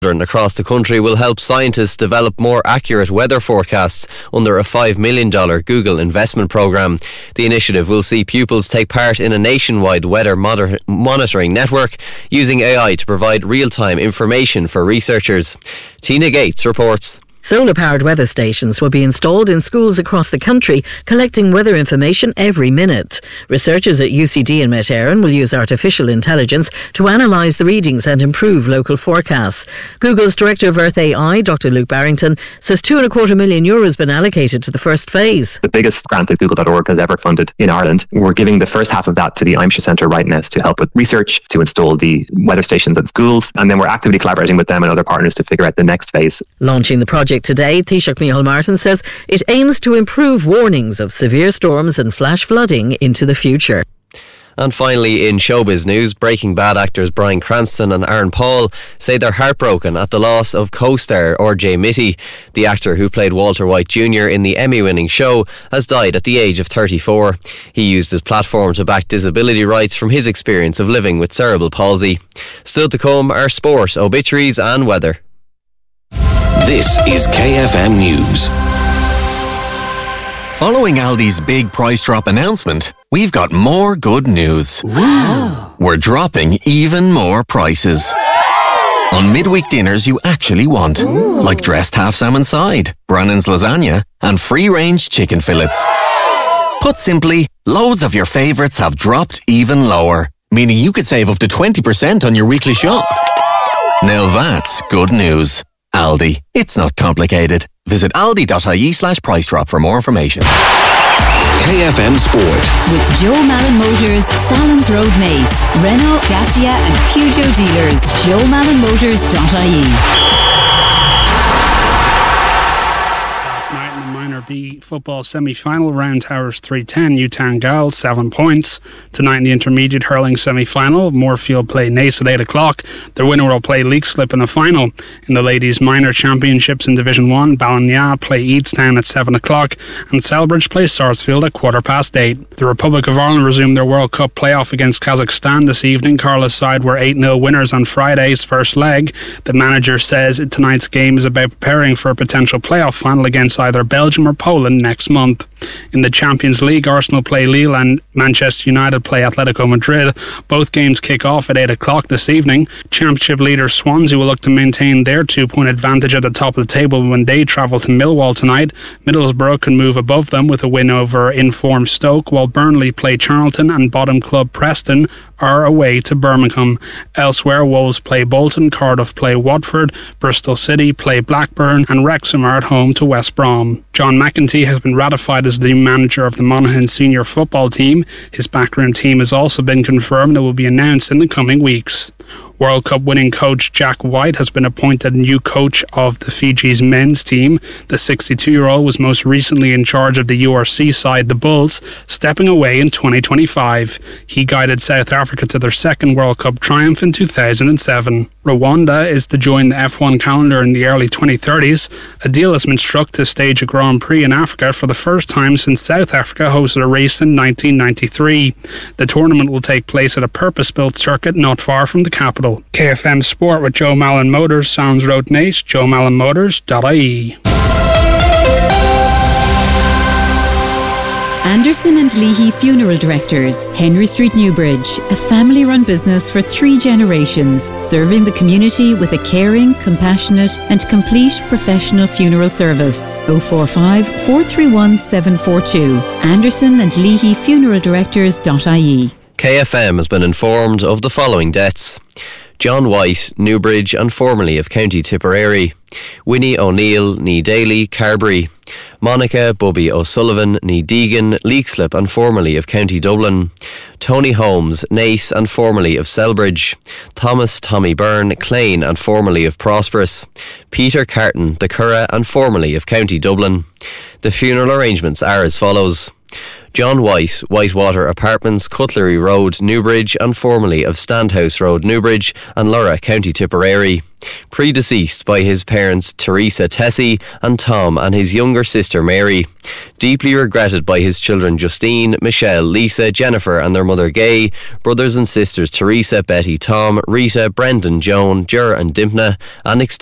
across the country will help scientists develop more accurate weather forecasts under a $5 million Google investment programme. The initiative will see pupils take part in a nationwide weather monitoring network using AI to provide real-time information for researchers. Tina Gates reports. Solar-powered weather stations will be installed in schools across the country, collecting weather information every minute. Researchers at UCD and Met Éireann will use artificial intelligence to analyse the readings and improve local forecasts. Google's Director of Earth AI, Dr. Luke Barrington, says €2.25 million has been allocated to the first phase. The biggest grant that Google.org has ever funded in Ireland. We're giving the first half of that to the Aimshire Centre Rightness to help with research, to install the weather stations at schools, and then we're actively collaborating with them and other partners to figure out the next phase. Launching the project today, Taoiseach Micheál Martin says it aims to improve warnings of severe storms and flash flooding into the future. And finally, in showbiz news, Breaking Bad actors Bryan Cranston and Aaron Paul say they're heartbroken at the loss of co-star R.J. Mitte. The actor who played Walter White Jr. in the Emmy-winning show has died at the age of 34. He used his platform to back disability rights from his experience of living with cerebral palsy. Still to come are sport, obituaries and weather. This is KFM News. Following Aldi's big price drop announcement, we've got more good news. Wow. We're dropping even more prices. On midweek dinners you actually want, like dressed half salmon side, Brannan's lasagna, and free-range chicken fillets. Put simply, loads of your favourites have dropped even lower, meaning you could save up to 20% on your weekly shop. Now that's good news. Aldi. It's not complicated. Visit aldi.ie/price drop for more information. KFM Sport. With Joe Malin Motors, Salons Road Naas, Renault, Dacia and Peugeot dealers. JoeMalinMotors.ie. Night in the Minor B football semi-final, Round Towers 3-10, Newtown Gals 7 points. Tonight in the intermediate hurling semi-final, Moorfield play Naas at 8 o'clock. Their winner will play Leixlip in the final. In the ladies minor championships in Division 1, Ballina play Eadstown at 7 o'clock and Selbridge play Sarsfield at 8:15. The Republic of Ireland resumed their World Cup playoff against Kazakhstan this evening. Carla's side were 8-0 winners on Friday's first leg. The manager says tonight's game is about preparing for a potential playoff final against either Belgium or Poland next month. In the Champions League, Arsenal play Lille and Manchester United play Atletico Madrid. Both games kick off at 8 o'clock this evening. Championship leader Swansea will look to maintain their 2-point advantage at the top of the table when they travel to Millwall tonight. Middlesbrough can move above them with a win over informed Stoke, while Burnley play Charlton and bottom club Preston are away to Birmingham. Elsewhere, Wolves play Bolton, Cardiff play Watford, Bristol City play Blackburn and Wrexham are at home to West Brom. John McEntee has been ratified as the manager of the Monaghan senior football team. His backroom team has also been confirmed and will be announced in the coming weeks. World Cup winning coach Jack White has been appointed new coach of the Fiji's men's team. The 62-year-old was most recently in charge of the URC side, the Bulls, stepping away in 2025. He guided South Africa to their second World Cup triumph in 2007. Rwanda is to join the F1 calendar in the early 2030s. A deal has been struck to stage a Grand Prix in Africa for the first time since South Africa hosted a race in 1993. The tournament will take place at a purpose-built circuit not far from the capital. KFM Sport with Joe Malin Motors, Sounds Road Naas, JoeMalinMotors.ie. Anderson and Leahy Funeral Directors, Henry Street, Newbridge, a family-run business for 3 generations, serving the community with a caring, compassionate and complete professional funeral service. 045 431 742. Anderson and Leahy Funeral Directors.ie. KFM has been informed of the following deaths: John White, Newbridge and formerly of County Tipperary; Winnie O'Neill, ní Daly, Carbery; Monica Bubby O'Sullivan, ní Deegan, Leixlip and formerly of County Dublin; Tony Holmes, Naas and formerly of Selbridge; Thomas Tommy Byrne, Clane and formerly of Prosperous; Peter Carton, the Curragh and formerly of County Dublin. The funeral arrangements are as follows: John White, Whitewater Apartments, Cutlery Road, Newbridge, and formerly of Standhouse Road, Newbridge, and Lurra, County Tipperary. Predeceased by his parents Teresa Tessie and Tom and his younger sister Mary. Deeply regretted by his children Justine, Michelle, Lisa, Jennifer and their mother Gay, brothers and sisters Teresa, Betty, Tom, Rita, Brendan, Joan, Ger and Dimpna, and